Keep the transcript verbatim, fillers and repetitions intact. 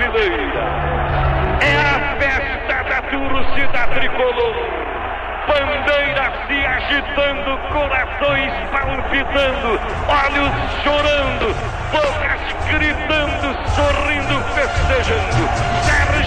brasileira. É a festa da torcida tricolor. Bandeiras se agitando, corações palpitando, olhos chorando, bocas gritando, sorrindo, festejando.